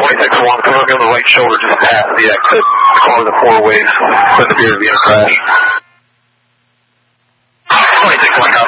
26-1, coming on the right shoulder just past the exit, calling the 4 waves, putting the beer to be in a crash. 26-1, copy.